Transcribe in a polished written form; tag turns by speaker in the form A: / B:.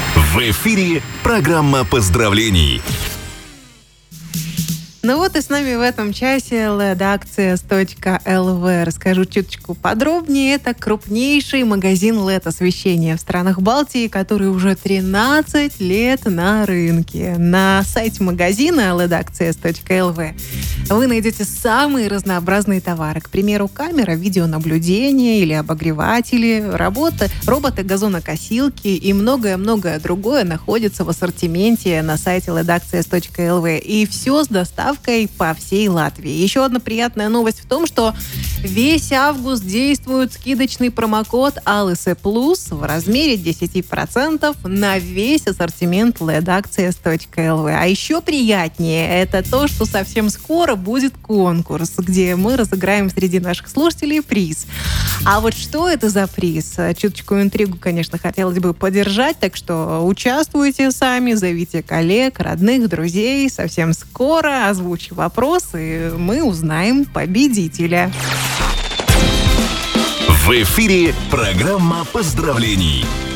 A: В эфире программа поздравлений.
B: Ну вот и с нами в этом часе LED-Access.lv. Расскажу чуточку подробнее. Это крупнейший магазин LED-освещения в странах Балтии, который уже 13 лет на рынке. На сайте магазина LED-Access.lv вы найдете самые разнообразные товары. К примеру, камера видеонаблюдения или обогреватели, роботы газонокосилки и многое-многое другое находится в ассортименте на сайте LED-Access.lv. И все с доставкой по всей Латвии. Еще одна приятная новость в том, что весь август действует скидочный промокод ALYSE Plus в размере 10% на весь ассортимент LED-Access.lv. А еще приятнее это то, что совсем скоро будет конкурс, где мы разыграем среди наших слушателей приз. А вот что это за приз? Чуточку интригу, конечно, хотелось бы поддержать, так что участвуйте сами, зовите коллег, родных, друзей. Совсем скоро озвучу вопрос, и мы узнаем победителя.
A: В эфире программа поздравлений.